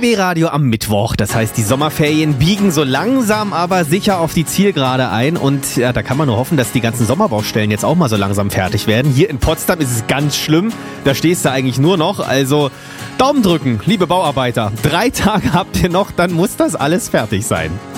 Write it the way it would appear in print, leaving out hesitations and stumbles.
RBB Radio am Mittwoch. Das heißt, die Sommerferien biegen so langsam aber sicher auf die Zielgerade ein. Und ja, da kann man nur hoffen, dass die ganzen Sommerbaustellen jetzt auch mal so langsam fertig werden. Hier in Potsdam ist es ganz schlimm. Da stehst du eigentlich nur noch. Also Daumen drücken, liebe Bauarbeiter. 3 Tage habt ihr noch, dann muss das alles fertig sein.